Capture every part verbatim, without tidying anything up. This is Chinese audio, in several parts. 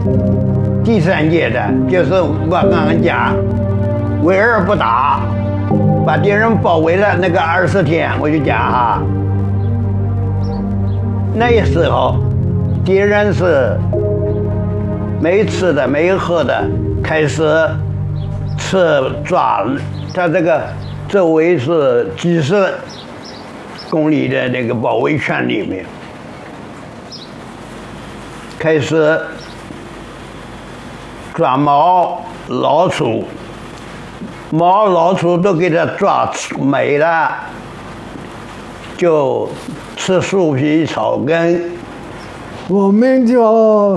第三届的，就是我刚刚讲，围而不打，把敌人包围了那个二十天，我就讲哈，那时候敌人是没吃的没喝的，开始吃抓，他这个周围是几十公里的那个包围圈里面，开始抓猫老鼠，猫老鼠都给它抓没了，就吃树皮草根。 我们就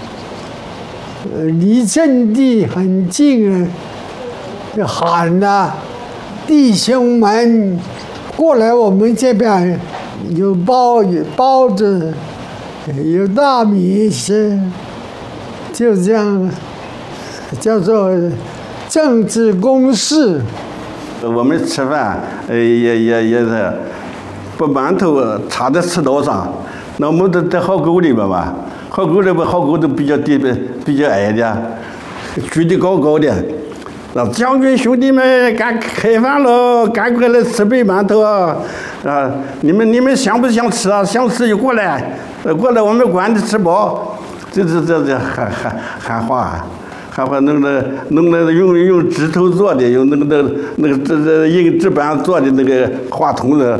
离阵地很近，就喊了弟兄们过来，我们这边有包有包子，有大米吃，就这样叫做政治攻势。 我们吃饭，呃，也也也是把馒头插在赤道上，那我们在在壕沟里边吧，壕沟里边壕沟都比较低比较矮的，举得高高的。那将军兄弟们，赶开饭喽！赶快来吃杯馒头啊！啊，你们你们想不想吃啊？想吃就过来，过来我们管着吃饱。这这这这喊喊喊话，喊话弄的弄的用用指头做的，用那个那个那个这这硬纸板做的那个话筒的。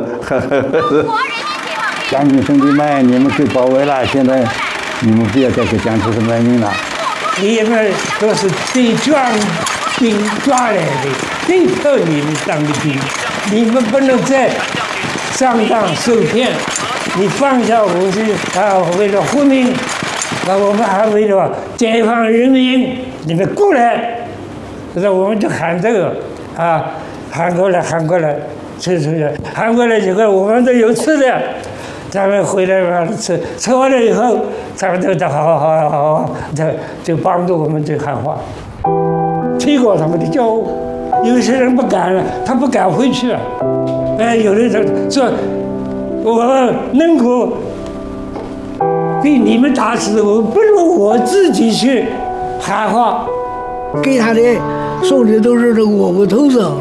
将军兄弟们，你们被包围了，现在你们不要再给将出什么命了。 你们都是被抓兵抓来的，被迫你们当的兵，你们不能再上当受骗。你放下武器啊，为了护民，那我们还为了解放人民，你们过来，那我们就喊这个啊，喊过来，喊过来，吃出去，喊过来以后，我们都有吃的。咱们回来把它吃，吃完了以后，咱们就好好好好好，就就帮助我们这喊话，提高他们的教务。有些人不敢了，他不敢回去了。哎，有的人说，我能够被你们打死，我不如我自己去喊话。 给他的送的都是这窝窝头子。